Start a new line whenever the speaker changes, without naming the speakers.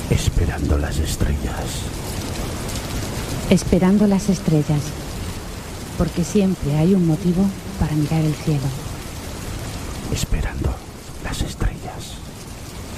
Esperando las estrellas.
Esperando las estrellas. Porque siempre hay un motivo para mirar el cielo.
Esperando las estrellas.